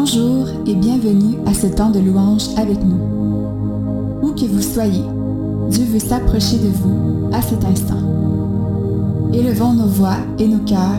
Bonjour et bienvenue à ce temps de louange avec nous. Où que vous soyez, Dieu veut s'approcher de vous à cet instant. Élevons nos voix et nos cœurs